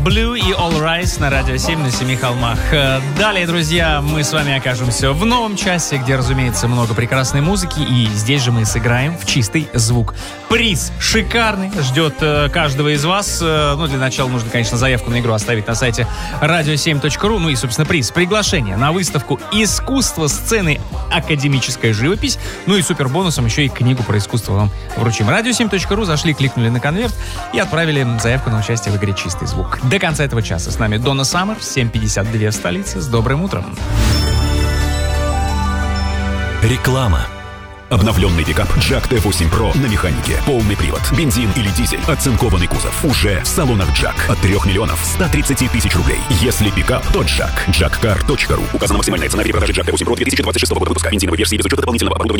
Blue и All Rise на Радио 7 на Семи холмах. Далее, друзья, мы с вами окажемся в новом часе, где, разумеется, много прекрасной музыки. И здесь же мы сыграем в чистый звук. Приз шикарный, ждет каждого из вас. Ну, для начала нужно, конечно, заявку на игру оставить на сайте radio7.ru. Ну и, собственно, приз. Приглашение на выставку «Искусство сцены. Академическая живопись». Ну и супер бонусом еще и книгу про искусство вам вручим. Radio7.ru, зашли, кликнули на конверт и отправили заявку на участие в игре «Чистый звук». До конца этого часа с нами Донна Саммер, 7:52 в столице. С добрым утром. Реклама. Обновленный пикап Jack T8 Pro на механике. Полный привод, бензин или дизель, оцинкованный кузов. Уже в салонах Jack от 3 миллионов 130 тысяч рублей. Если пикап, то Jack. JackCar.ru. Указана максимальная цена при продаже Jack T8 Pro 2026 года выпуска. Бензиновой версии без учета дополнительного оборудования.